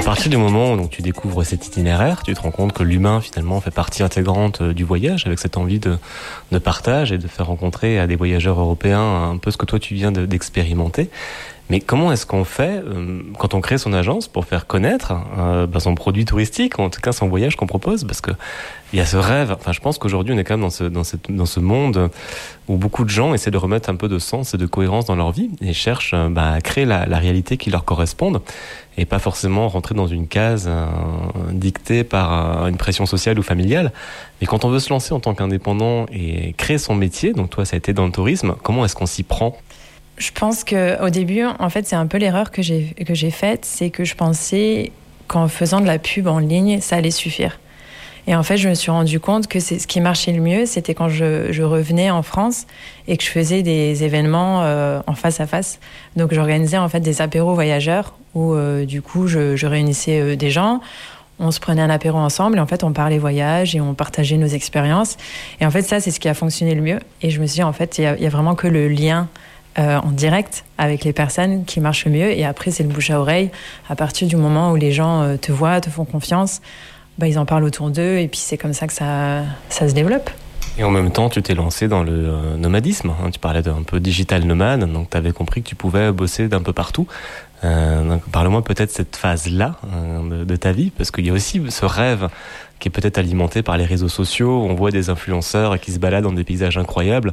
partir du moment où donc, tu découvres cet itinéraire, tu te rends compte que l'humain finalement fait partie intégrante du voyage, avec cette envie de partage et de faire rencontrer à des voyageurs européens un peu ce que toi tu viens d'expérimenter. Mais comment est-ce qu'on fait quand on crée son agence pour faire connaître son produit touristique, ou en tout cas son voyage qu'on propose? Parce que il y a ce rêve. Enfin, je pense qu'aujourd'hui on est quand même dans ce monde où beaucoup de gens essaient de remettre un peu de sens et de cohérence dans leur vie et cherchent à créer la réalité qui leur corresponde et pas forcément rentrer dans une case dictée par une pression sociale ou familiale. Mais quand on veut se lancer en tant qu'indépendant et créer son métier, donc toi ça a été dans le tourisme, comment est-ce qu'on s'y prend? Je pense qu'au début, en fait, c'est un peu l'erreur que j'ai faite, c'est que je pensais qu'en faisant de la pub en ligne, ça allait suffire. Et en fait, je me suis rendu compte que ce qui marchait le mieux, c'était quand je revenais en France et que je faisais des événements en face à face. Donc, j'organisais en fait des apéros voyageurs où du coup, je réunissais des gens. On se prenait un apéro ensemble et en fait, on parlait voyage et on partageait nos expériences. Et en fait, ça, c'est ce qui a fonctionné le mieux. Et je me suis dit, en fait, il y a vraiment que le lien en direct avec les personnes qui marchent le mieux. Et après, c'est le bouche à oreille. À partir du moment où les gens te voient, te font confiance, ils en parlent autour d'eux. Et puis, c'est comme ça que ça se développe. Et en même temps, tu t'es lancé dans le nomadisme. Tu parlais d'un peu digital nomade. Donc, tu avais compris que tu pouvais bosser d'un peu partout. Donc, parle-moi peut-être de cette phase-là de ta vie. Parce qu'il y a aussi ce rêve qui est peut-être alimenté par les réseaux sociaux. On voit des influenceurs qui se baladent dans des paysages incroyables.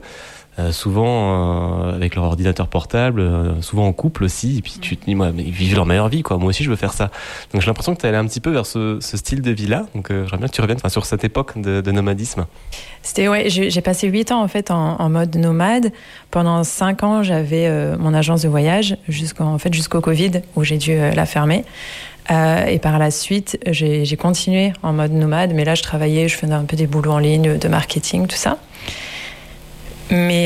Souvent avec leur ordinateur portable, souvent en couple aussi, et puis tu te dis, moi, mais ils vivent leur meilleure vie, quoi. Moi aussi, je veux faire ça. Donc j'ai l'impression que tu es allé un petit peu vers ce style de vie-là. Donc j'aimerais bien que tu reviennes sur cette époque de nomadisme. J'ai passé 8 ans en fait en mode nomade. Pendant 5 ans, j'avais mon agence de voyage jusqu'au Covid où j'ai dû la fermer. Et par la suite, j'ai continué en mode nomade, mais là, je faisais un peu des boulots en ligne, de marketing, tout ça. Mais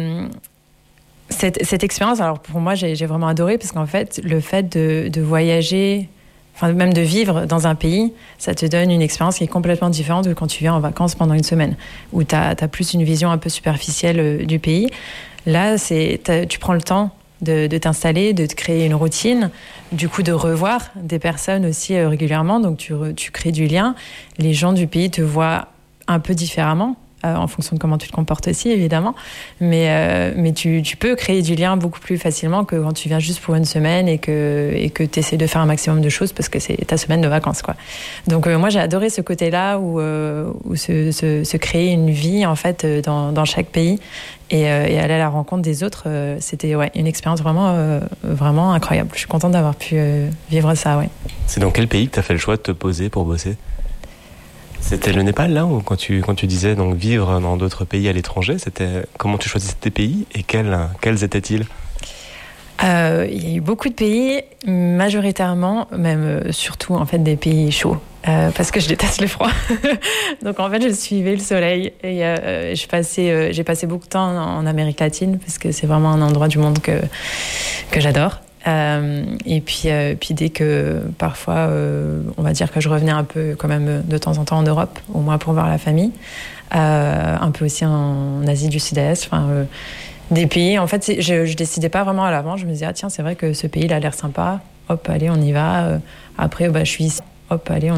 cette expérience, alors pour moi, j'ai vraiment adoré parce qu'en fait, le fait de voyager, enfin même de vivre dans un pays, ça te donne une expérience qui est complètement différente de quand tu viens en vacances pendant une semaine, où tu as plus une vision un peu superficielle du pays. Là, tu prends le temps de t'installer, de te créer une routine, du coup de revoir des personnes aussi régulièrement, donc tu crées du lien. Les gens du pays te voient un peu différemment. En fonction de comment tu te comportes aussi, évidemment. Mais tu peux créer du lien beaucoup plus facilement que quand tu viens juste pour une semaine et que tu essaies de faire un maximum de choses parce que c'est ta semaine de vacances, quoi. Donc moi, j'ai adoré ce côté-là où se créer une vie, en fait, dans chaque pays et aller à la rencontre des autres. C'était une expérience vraiment incroyable. Je suis contente d'avoir pu vivre ça, ouais. C'est dans quel pays que tu as fait le choix de te poser pour bosser ? C'était le Népal, là, ou quand tu disais donc vivre dans d'autres pays à l'étranger, c'était comment tu choisissais tes pays et quels étaient-ils ? Il y a eu beaucoup de pays, majoritairement, même surtout en fait des pays chauds, parce que je déteste le froid. Donc en fait, je suivais le soleil et j'ai passé beaucoup de temps en Amérique latine parce que c'est vraiment un endroit du monde que j'adore. Et puis dès que parfois on va dire que je revenais un peu quand même de temps en temps en Europe, au moins pour voir la famille, un peu aussi en Asie du Sud-Est, des pays, en fait je décidais pas vraiment à l'avance, je me disais tiens c'est vrai que ce pays il a l'air sympa, hop allez on y va, après je suis ici, hop allez on